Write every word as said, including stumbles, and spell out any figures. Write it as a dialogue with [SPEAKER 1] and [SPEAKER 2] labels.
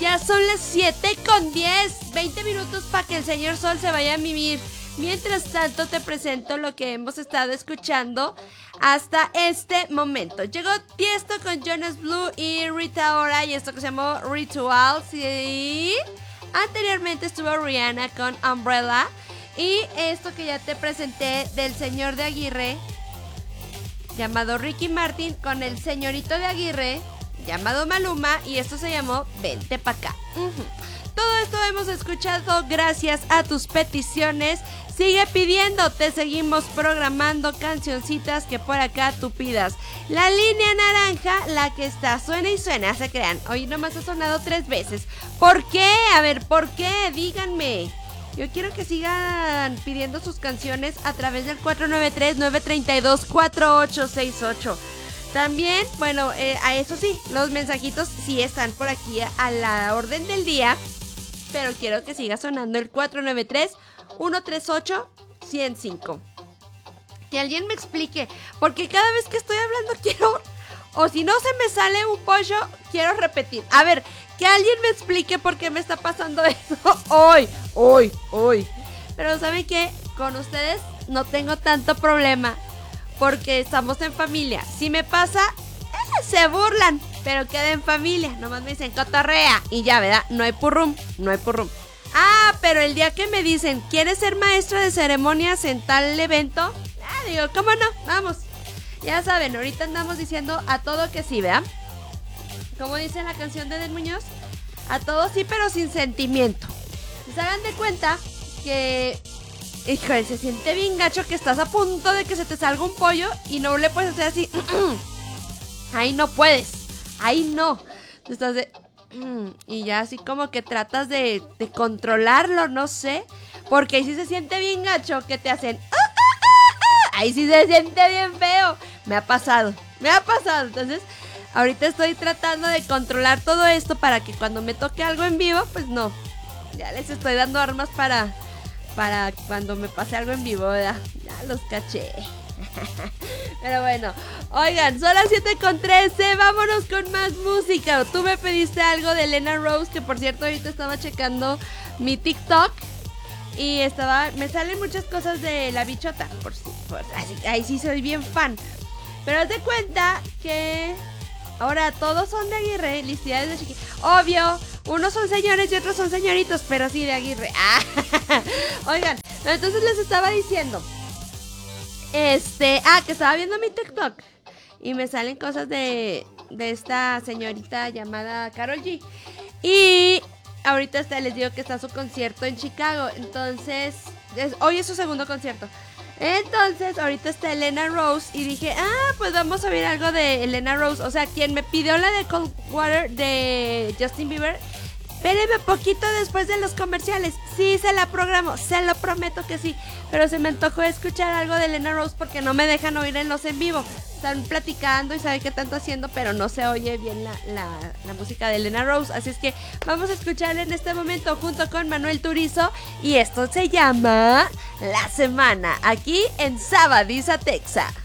[SPEAKER 1] Ya son las siete con diez, veinte minutos para que el señor Sol se vaya a mimir. Mientras tanto te presento lo que hemos estado escuchando hasta este momento. Llegó Tiesto con Jonas Blue y Rita Ora y esto que se llamó Ritual. Sí. Anteriormente estuvo Rihanna con Umbrella y esto que ya te presenté del señor de Aguirre llamado Ricky Martin con el señorito de Aguirre llamado Maluma y esto se llamó Vente pa' acá. Uh-huh. Todo esto hemos escuchado gracias a tus peticiones. Sigue pidiendo, te seguimos programando cancioncitas que por acá tú pidas. La línea naranja, la que está, suena y suena, se crean. Hoy nomás ha sonado tres veces. ¿Por qué? A ver, ¿por qué? Díganme. Yo quiero que sigan pidiendo sus canciones a través del cuatro nueve tres, nueve tres dos, cuatro ocho seis ocho. También, bueno, eh, a eso sí, los mensajitos sí están por aquí a la orden del día, pero quiero que siga sonando el cuatro nueve tres, uno tres ocho, uno cero cinco. Que alguien me explique, porque cada vez que estoy hablando quiero, o si no se me sale un pollo, quiero repetir. A ver, que alguien me explique por qué me está pasando eso hoy, hoy, hoy. Pero ¿saben qué? Con ustedes no tengo tanto problema. Porque estamos en familia. Si me pasa, eh, se burlan, pero queda en familia. Nomás me dicen cotorrea y ya, ¿verdad? No hay purrum, no hay purrum. Ah, pero el día que me dicen, ¿quieres ser maestra de ceremonias en tal evento? Ah, digo, ¿cómo no? Vamos. Ya saben, ahorita andamos diciendo a todo que sí, ¿verdad? Como dice la canción de Del Muñoz, a todo sí, pero sin sentimiento. Se hagan de cuenta que... Híjole, se siente bien gacho que estás a punto de que se te salga un pollo y no le puedes hacer así. Ahí no puedes. Ahí no. Tú estás de... Y ya así como que tratas de, de controlarlo, no sé. Porque ahí sí se siente bien gacho que te hacen... Ahí sí se siente bien feo. Me ha pasado. Me ha pasado. Entonces, ahorita estoy tratando de controlar todo esto para que cuando me toque algo en vivo, pues no. Ya les estoy dando armas para... Para cuando me pase algo en vivo, ¿verdad? Ya los caché. Pero bueno, oigan, son las siete con trece. Vámonos con más música. Tú me pediste algo de Elena Rose, que por cierto ahorita estaba checando mi TikTok y estaba, me salen muchas cosas de La Bichota. Por, por, así, ahí sí soy bien fan. Pero haz de cuenta que ahora todos son de Aguirre, felicidades de chiqui. Obvio, unos son señores y otros son señoritos, pero sí de Aguirre. Ah, oigan, entonces les estaba diciendo, este, ah, que estaba viendo mi TikTok y me salen cosas de, de esta señorita llamada Karol G. Y ahorita está, les digo que está su concierto en Chicago, entonces, es, hoy es su segundo concierto. Entonces, ahorita está Elena Rose y dije, ah, pues vamos a ver algo de Elena Rose. O sea, quien me pidió la de Cold Water de Justin Bieber, espéreme poquito después de los comerciales. Sí, se la programo, se lo prometo que sí. Pero se me antojó escuchar algo de Elena Rose porque no me dejan oír en los en vivo. Están platicando y saben qué tanto haciendo, pero no se oye bien la, la, la música de Elena Rose. Así es que vamos a escucharla en este momento junto con Manuel Turizo. Y esto se llama La Semana, aquí en Sabadiza, Texas.